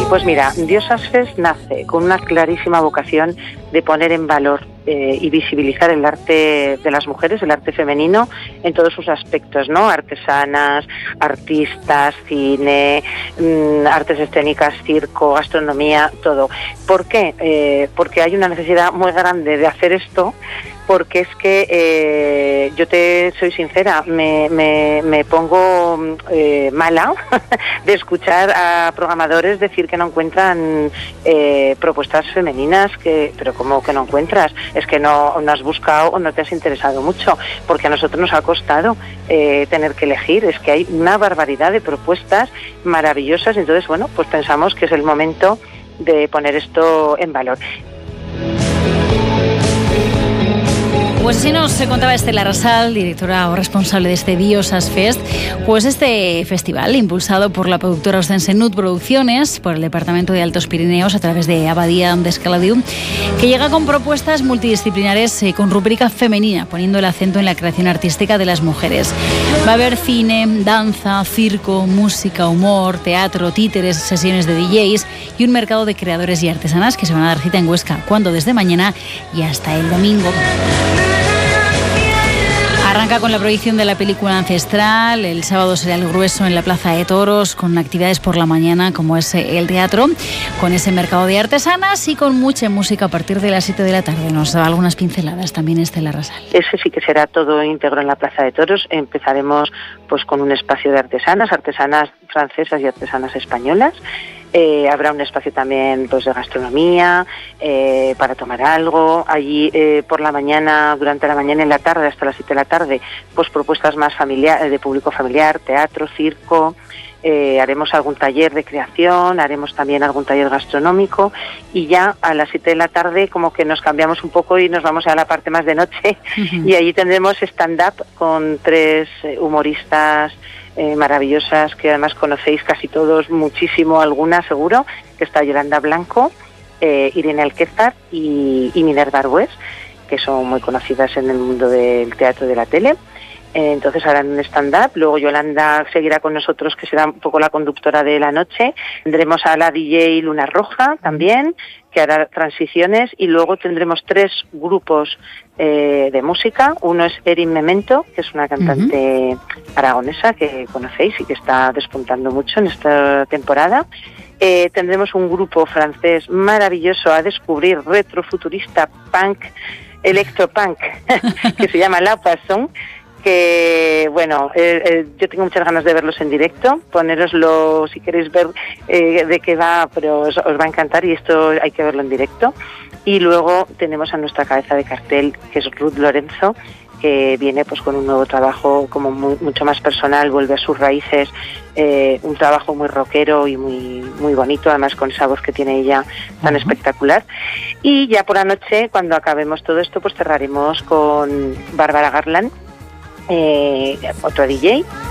Pues mira, Diosas Fest nace con una clarísima vocación de poner en valor y visibilizar el arte de las mujeres, el arte femenino en todos sus aspectos, ¿no? Artesanas, artistas, cine, artes escénicas, circo, gastronomía, todo. ¿Por qué? Porque hay una necesidad muy grande de hacer esto, porque es que yo te soy sincera, me pongo mala de escuchar a programadores decir que no encuentran propuestas femeninas, pero ¿cómo que no encuentras? Es que no has buscado o no te has interesado mucho, porque a nosotros nos ha costado tener que elegir. Es que hay una barbaridad de propuestas maravillosas, entonces bueno, pues pensamos que es el momento de poner esto en valor. Pues así nos contaba Estela Rasal, directora o responsable de este Diosas Fest, pues este festival impulsado por la productora ostense Nud Producciones, por el Departamento de Altos Pirineos a través de Abadía de Escaladiu, que llega con propuestas multidisciplinares con rúbrica femenina, poniendo el acento en la creación artística de las mujeres. Va a haber cine, danza, circo, música, humor, teatro, títeres, sesiones de DJs y un mercado de creadores y artesanas que se van a dar cita en Huesca, cuando desde mañana y hasta el domingo. Arranca con la proyección de la película Ancestral. El sábado será el grueso en la Plaza de Toros, con actividades por la mañana como es el teatro, con ese mercado de artesanas y con mucha música a partir de las 7 de la tarde. Nos da algunas pinceladas también Estela Rasal. Ese sí que será todo íntegro en la Plaza de Toros. Empezaremos pues con un espacio de artesanas francesas y artesanas españolas. Habrá un espacio también pues de gastronomía, para tomar algo. Allí por la mañana, durante la mañana y la tarde, hasta las 7 de la tarde, pues propuestas más de público familiar, teatro, circo. Haremos algún taller de creación, haremos también algún taller gastronómico, y ya a las 7 de la tarde como que nos cambiamos un poco y nos vamos a la parte más de noche. Y allí tendremos stand-up con 3 humoristas maravillosas, que además conocéis casi todos muchísimo, alguna seguro, que está Yolanda Blanco, Irene Alquézar y Minerva Arbués, que son muy conocidas en el mundo del teatro y de la tele. Entonces harán un stand-up, luego Yolanda seguirá con nosotros, que será un poco la conductora de la noche. Tendremos a la DJ Luna Roja también, que hará transiciones, y luego tendremos 3 grupos de música. Uno es Erin Memento, que es una cantante aragonesa que conocéis y que está despuntando mucho en esta temporada. Tendremos un grupo francés maravilloso a descubrir, retrofuturista, punk, electropunk, que se llama La Passon, que bueno, yo tengo muchas ganas de verlos en directo, ponéroslo si queréis ver de qué va, pero os va a encantar, y esto hay que verlo en directo. Y luego tenemos a nuestra cabeza de cartel, que es Ruth Lorenzo, que viene pues con un nuevo trabajo como mucho más personal, vuelve a sus raíces, un trabajo muy rockero y muy bonito, además con esa voz que tiene ella tan espectacular. Y ya por la noche, cuando acabemos todo esto, pues cerraremos con Bárbara Garland, otro DJ,